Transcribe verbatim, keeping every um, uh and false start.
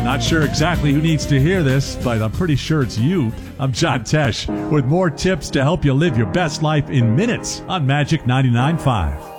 Not sure exactly who needs to hear this, but I'm pretty sure it's you. I'm John Tesh with more tips to help you live your best life in minutes on Magic ninety-nine point five.